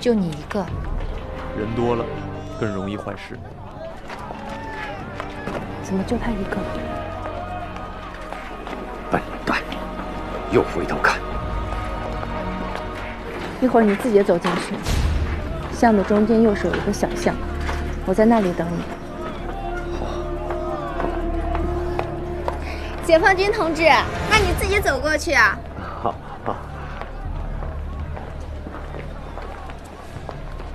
就你一个。 人多了，更容易坏事。 怎么就他一个？ 笨蛋，又回头看。 一会儿你自己走进去，巷子中间右手有一个小巷，我在那里等你。 解放军同志，那你自己走过去啊。